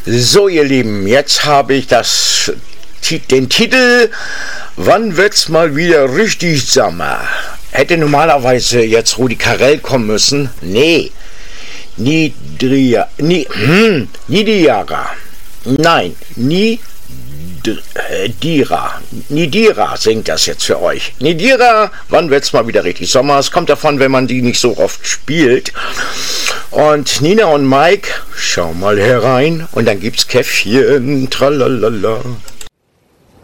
So, ihr Lieben, jetzt habe ich den Titel Wann wird's mal wieder richtig Sommer? Hätte normalerweise jetzt Rudi Carrell kommen müssen. Nee. Nidiara. Nein, Nidira singt das jetzt für euch. Nidira, wann wird's mal wieder richtig Sommer? Es kommt davon, wenn man die nicht so oft spielt. Und Nina und Mike, schau mal herein und dann gibt's Käffchen, tralalala.